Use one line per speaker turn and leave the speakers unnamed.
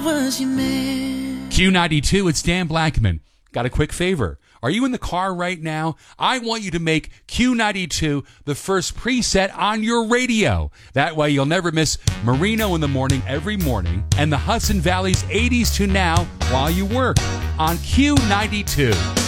Q92, it's Dan Blackman. Got a quick favor. Are you in the car right now? I want you to make Q92 the first preset on your radio. That way you'll never miss Marino in the Morning every morning and the Hudson Valley's 80s to now while you work on Q92.